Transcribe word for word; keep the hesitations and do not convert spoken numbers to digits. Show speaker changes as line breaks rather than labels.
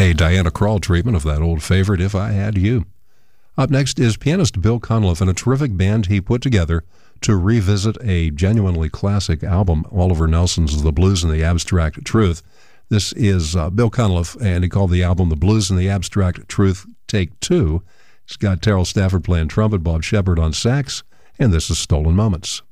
A Diana Krall treatment of that old favorite, If I Had You. Up next is pianist Bill Cunliffe and a terrific band he put together to revisit a genuinely classic album, Oliver Nelson's The Blues and the Abstract Truth. This is uh, Bill Cunliffe, and he called the album The Blues and the Abstract Truth Take Two. He's got Terrell Stafford playing trumpet, Bob Shepard on sax, and this is Stolen Moments.